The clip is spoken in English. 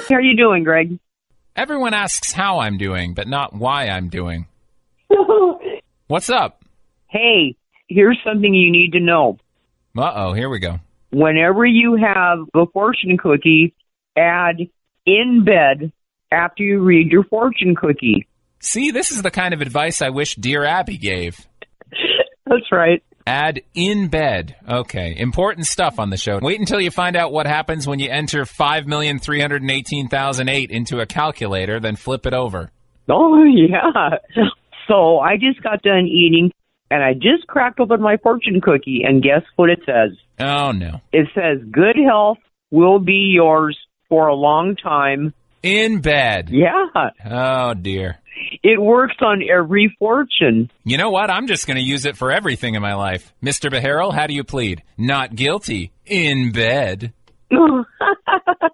How are you doing, Greg? Everyone asks how I'm doing, but not why I'm doing. What's up? Hey, here's something you need to know. Uh-oh, here we go. Whenever you have a fortune cookie, add in bed after you read your fortune cookie. See, this is the kind of advice I wish Dear Abby gave. That's right. Add in bed. Okay, important stuff on the show. Wait until you find out what happens when you enter 5,318,008 into a calculator, then flip it over. Oh, yeah. So I just got done eating, and I just cracked open my fortune cookie, and guess what it says? Oh, no. It says, good health will be yours for a long time. In bed. Yeah. Oh, dear. It works on every fortune. You know what? I'm just going to use it for everything in my life. Mr. Beharrell, how do you plead? Not guilty. In bed.